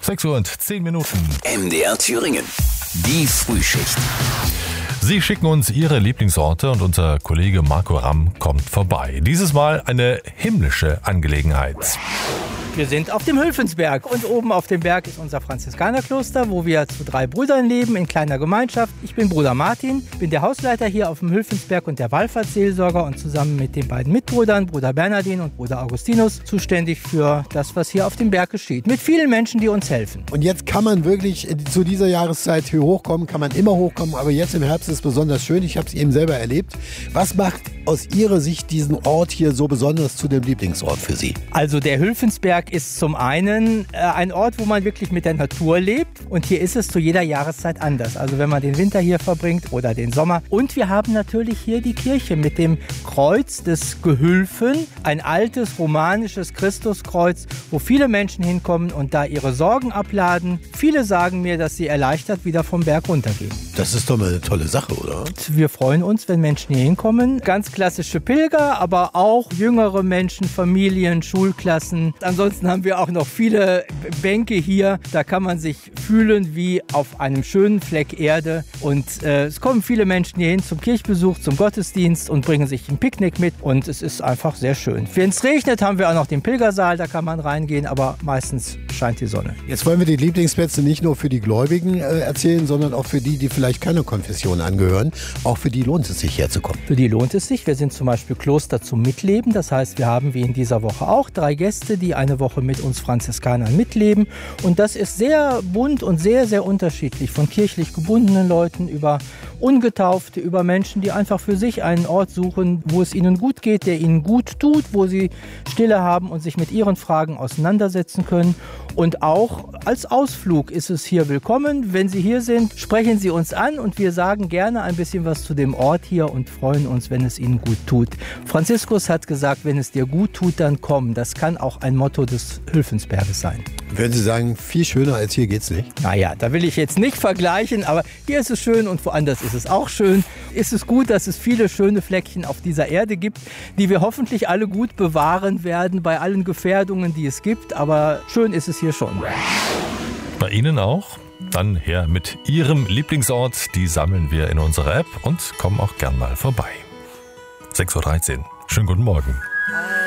6:10 Uhr. MDR Thüringen. Die Frühschicht. Sie schicken uns Ihre Lieblingsorte und unser Kollege Marco Ramm kommt vorbei. Dieses Mal eine himmlische Angelegenheit. Wir sind auf dem Hülfensberg und oben auf dem Berg ist unser Franziskanerkloster, wo wir zu 3 Brüdern leben in kleiner Gemeinschaft. Ich bin Bruder Martin, bin der Hausleiter hier auf dem Hülfensberg und der Wallfahrtsseelsorger und zusammen mit den beiden Mitbrüdern, Bruder Bernardin und Bruder Augustinus, zuständig für das, was hier auf dem Berg geschieht. Mit vielen Menschen, die uns helfen. Und jetzt kann man wirklich zu dieser Jahreszeit hier hochkommen, kann man immer hochkommen, aber jetzt im Herbst ist es besonders schön. Ich habe es eben selber erlebt. Was macht aus Ihrer Sicht diesen Ort hier so besonders zu dem Lieblingsort für Sie? Also der Hülfensberg ist zum einen ein Ort, wo man wirklich mit der Natur lebt und hier ist es zu jeder Jahreszeit anders. Also wenn man den Winter hier verbringt oder den Sommer. Und wir haben natürlich hier die Kirche mit dem Kreuz des Gehülfen, ein altes romanisches Christuskreuz, wo viele Menschen hinkommen und da ihre Sorgen abladen. Viele sagen mir, dass sie erleichtert wieder vom Berg runtergehen. Das ist doch mal eine tolle Sache, oder? Wir freuen uns, wenn Menschen hier hinkommen. Ganz klassische Pilger, aber auch jüngere Menschen, Familien, Schulklassen. Ansonsten haben wir auch noch viele Bänke hier. Da kann man sich fühlen wie auf einem schönen Fleck Erde. Und es kommen viele Menschen hier hin zum Kirchbesuch, zum Gottesdienst und bringen sich ein Picknick mit. Und es ist einfach sehr schön. Wenn es regnet, haben wir auch noch den Pilgersaal. Da kann man reingehen, aber meistens scheint die Sonne. Jetzt wollen wir die Lieblingsplätze nicht nur für die Gläubigen erzählen, sondern auch für die vielleicht keiner Konfession angehören. Auch für die lohnt es sich herzukommen. Für die lohnt es sich. Wir sind zum Beispiel Kloster zum Mitleben. Das heißt, wir haben wie in dieser Woche auch 3 Gäste, die eine Woche mit uns Franziskanern mitleben. Und das ist sehr bunt und sehr, sehr unterschiedlich. Von kirchlich gebundenen Leuten über Ungetaufte, über Menschen, die einfach für sich einen Ort suchen, wo es ihnen gut geht, der ihnen gut tut, wo sie Stille haben und sich mit ihren Fragen auseinandersetzen können. Und auch als Ausflug ist es hier willkommen. Wenn Sie hier sind, sprechen Sie uns an und wir sagen gerne ein bisschen was zu dem Ort hier und freuen uns, wenn es Ihnen gut tut. Franziskus hat gesagt, wenn es dir gut tut, dann komm. Das kann auch ein Motto des Hülfensberges sein. Würden Sie sagen, viel schöner als hier geht's nicht? Naja, da will ich jetzt nicht vergleichen, aber hier ist es schön und woanders ist es auch schön. Ist es gut, dass es viele schöne Fleckchen auf dieser Erde gibt, die wir hoffentlich alle gut bewahren werden bei allen Gefährdungen, die es gibt. Aber schön ist es hier schon. Bei Ihnen auch? Dann her mit Ihrem Lieblingsort. Die sammeln wir in unserer App und kommen auch gern mal vorbei. 6:13 Uhr. Schönen guten Morgen.